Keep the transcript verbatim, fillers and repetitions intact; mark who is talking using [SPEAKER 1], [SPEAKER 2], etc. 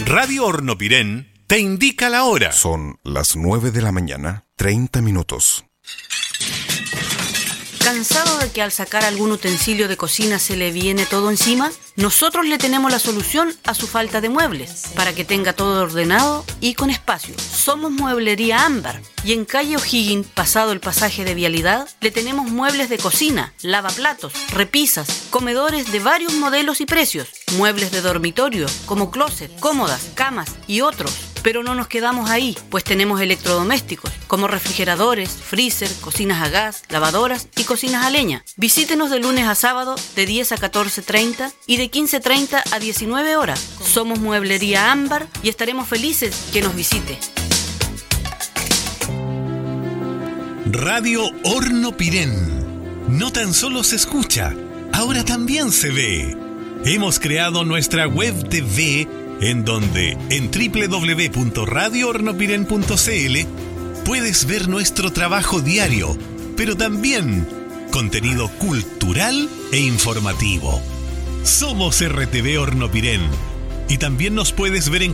[SPEAKER 1] Radio Hornopirén te indica la hora.
[SPEAKER 2] Son las nueve de la mañana, treinta minutos.
[SPEAKER 3] ¿Cansado de que al sacar algún utensilio de cocina se le viene todo encima? Nosotros le tenemos la solución a su falta de muebles, para que tenga todo ordenado y con espacio. Somos Mueblería Ámbar y en calle O'Higgins, pasado el pasaje de vialidad, le tenemos muebles de cocina, lavaplatos, repisas, comedores de varios modelos y precios, muebles de dormitorio como closet, cómodas, camas y otros. Pero no nos quedamos ahí, pues tenemos electrodomésticos, como refrigeradores, freezer, cocinas a gas, lavadoras y cocinas a leña. Visítenos de lunes a sábado de diez a catorce treinta y de quince treinta a diecinueve horas. Somos Mueblería Ámbar y estaremos felices que nos visite.
[SPEAKER 1] Radio Hornopirén. No tan solo se escucha, ahora también se ve. Hemos creado nuestra web T V en donde en doble u doble u doble u punto radio hornopirén punto c l puedes ver nuestro trabajo diario, pero también contenido cultural e informativo. Somos R T V Hornopirén y también nos puedes ver en